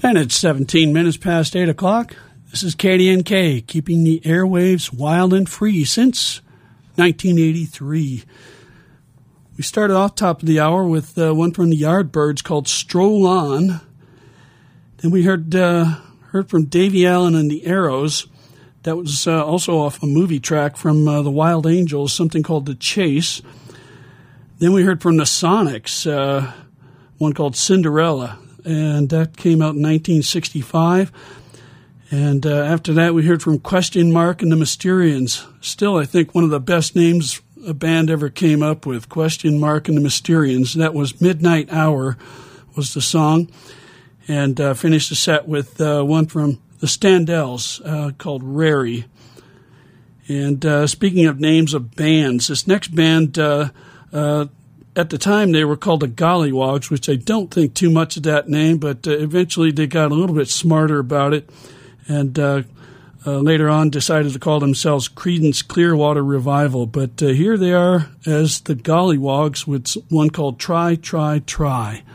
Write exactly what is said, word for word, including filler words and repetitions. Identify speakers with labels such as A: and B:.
A: And it's seventeen minutes past eight o'clock. This is K D N K, keeping the airwaves wild and free since nineteen eighty-three. We started off top of the hour with uh, one from the Yardbirds called Stroll On. Then we heard uh, heard from Davy Allen and the Arrows. That was uh, also off a movie track from uh, the Wild Angels, something called The Chase. Then we heard from the Sonics, uh, one called Cinderella, and that came out in nineteen sixty-five. And uh, after that, we heard from Question Mark and the Mysterians. Still, I think one of the best names a band ever came up with, Question Mark and the Mysterians. That was Midnight Hour was the song. And uh, finished the set with uh, one from the Standells uh, called Rary. And uh, speaking of names of bands, this next band, uh, uh, at the time they were called the Gollywogs, which I don't think too much of that name, but uh, eventually they got a little bit smarter about it. And uh, uh, later on decided to call themselves Creedence Clearwater Revival. But uh, here they are as the Gollywogs with one called Try, Try, Try.